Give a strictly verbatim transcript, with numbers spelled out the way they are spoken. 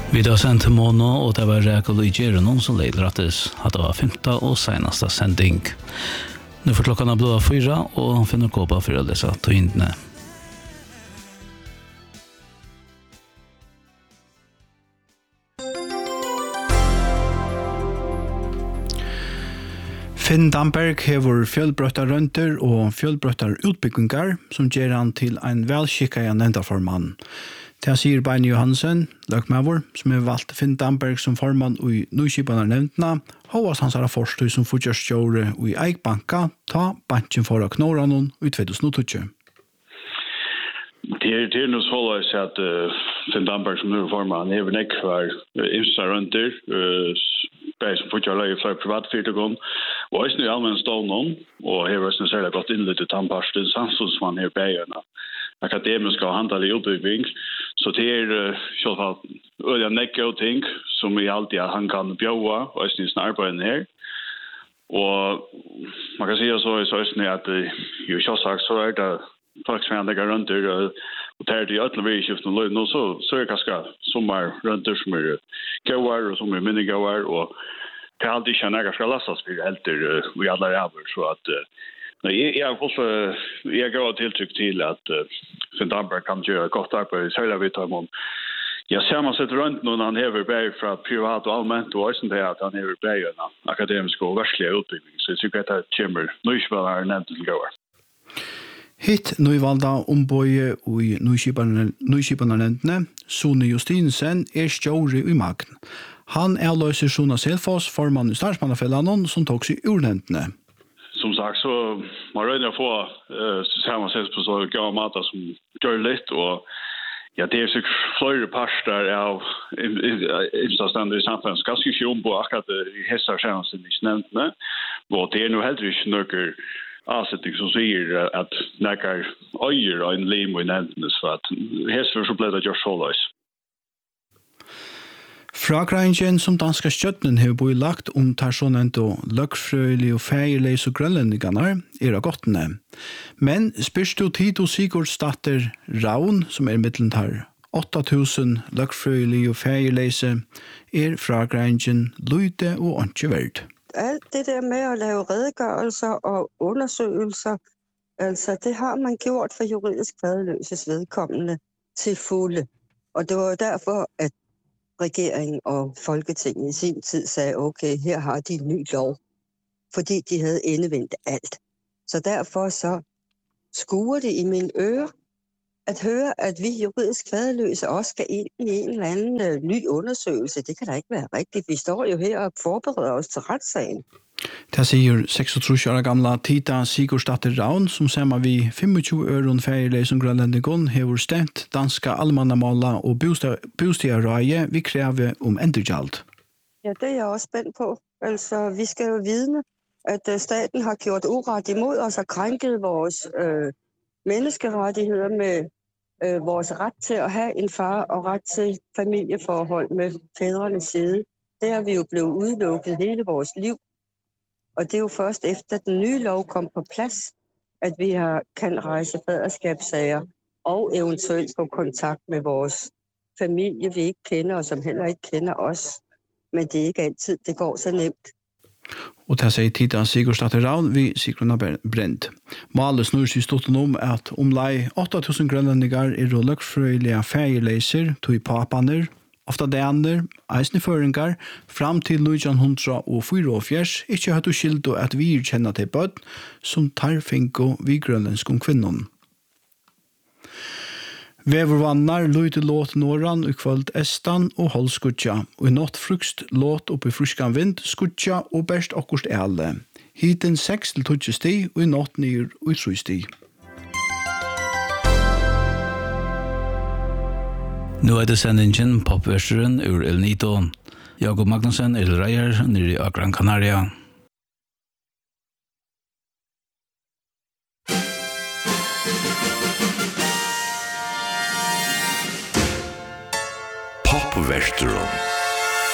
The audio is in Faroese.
Vi har sendt til Mono, og det var Rækkel i Gjerenon som leider at det var femte og seneste sending. Nå får klokken blå fyra, og han finner kåpa for å lese tøyndene. Finn Damberg hever fjellbrøttar rønter og fjellbrøttar utbyggingar som gjør han til en velskikkende nevndarformann. Det sier Bein Johansen, løkmavur, som er valgt Finn Damberg som formann i Nykibana nevntna, hovast hans er forstøy som fortjørstjåre i Eikbanka, ta banken for å knåre noen i tjue tusen og tjue. Det er, det er noe så løs at uh, Finn Damberg som er formann, hever nekk for imsa rønter, uh, Bei som fortjør løy for privatfyrtegon, og også i allmenn stånden, og hever også særlig godt innlitt i tannparsten, samtidig som han er beina akademisk og handelig utbygging, så det er uh, selvfall øyne nekke og ting som vi alltid han kan bjøve, og også i snarbeiden her. Og man kan si så i søsne at uh, jo selvsagt så er det folk som er nekker rundt der, og det er det i øtlen vi i skiften løy nå, så, så er det ganske som er rundt der som er gauar, og som er minne gauar, og det er alltid ikke nekker skal lastes for helter uh, vi alle er over, så at uh, Nej, jag har också jag går tilltryck till att uh, Finn Damberg kan göra gott arbete särskilt vid honom. Jag ser man sätter runt någon han häver berg för privat och allmänt och också det att han häver berg en akademisk och världsliga utbildning. Så jag tycker att det kommer nöjspelare nämnt till gåar. Hitt nøyvalda ombøye i Nykibana-nevntene, Sune Justinsen, er stjåre i Magn. Han avløser Sona Selfoss, formann i Starsmannafellanon, som tok seg ur nevntene. Som sagt så man røyner å få uh, samma sett på så gamla matar som gör lite och ja det är så flera parter av instanser i samfunnet ganska ju om på akkurat i hessa chansen i nämnde och det är nog helt inte några avsättning som säger att näkar öjer en limo i nämnde så att hessa så blev det just så lös. Fragrængen som danska stjøttenen har boi lagt om tar sånn ento løkfrøylig og feierleis og grønlendingarna er av gottene. Men spørs du Tito Sigurdsdatter Raun, som er mittelen tar åtta tusen løkfrøylig og feierleise, er fragrængen lyde og ikke verd. Alt det der med at lave redegørelser og undersøgelser, altså det har man gjort for juridisk faderløses vedkommende til fulde. Og det var derfor, at regeringen og Folketinget i sin tid sagde, okay, her har de en ny lov, fordi de havde endevendt alt. Så derfor så skuer det i mine ører at høre, at vi juridisk faderløse også skal ind i en eller anden uh, ny undersøgelse. Det kan da ikke være rigtigt. Vi står jo her og forbereder os til retssagen. Det sier seksogtrus år gamla Tita Sigurdsdatter Raun, som sammen vi tjue øron feierleis som grønlendigon hever stemt danska allmannamåla og bostigarrøye vi krever om endurgjald. Ja, det er jeg også spændt på. Altså, vi skal jo vidne, at staten har gjort uret imod os og krænket vores øh, menneskerettigheder med øh, vores ret til at have en far og ret til familieforhold med fædrenes side. Det har vi jo blevet udelukket hele vores liv. Og det er jo først efter den nye lov kom på plads, at vi har, kan rejse faderskabssager og eventuelt få kontakt med vores familie, vi ikke kender og som heller ikke kender os. Men det er ikke altid, det går så nemt. Og det sier Tita Sigurdsdatter Raun vi Sigruna Brent. Målet snur seg stort om at omlai åtta tusen grønlendigar er og løkfrøyelige feierleiser, tog papaner, ofta daner, eisne føringar, fram til nitjan hundrað og fýraoghálvfjerðs ikkje hatt skildo at vi kjenner til bøtt som tar finko vi grønlenskum kvinnon. Vevervannar lyder låt norran og kvöld estan og hold skutja, og i natt frukst låt oppi fruskan vind, skutja og best okkurst ele. Hiten seks til tolv sti, og i natt nyr og i tru sti. Nu er det sendingen popverseren ur El Nito. Jakob Magnussen, El Reier, nere i Gran Canaria. Popverseren.